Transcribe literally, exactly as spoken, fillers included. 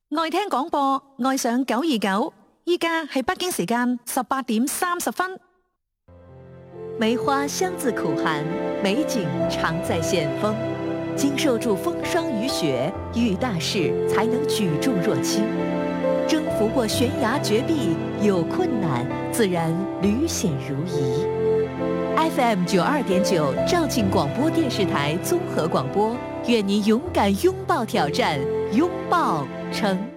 愛聽廣播，愛上九二九。依家係北京時間十八點三十分。 梅花香自苦寒，美景常在險峰。經受住風霜雨雪，遇大事才能舉重若輕。征服過懸崖絕壁，有困難自然屢險如夷。F M 九二點九肇慶廣播電視台綜合廣播，願您勇敢擁抱挑戰，擁抱成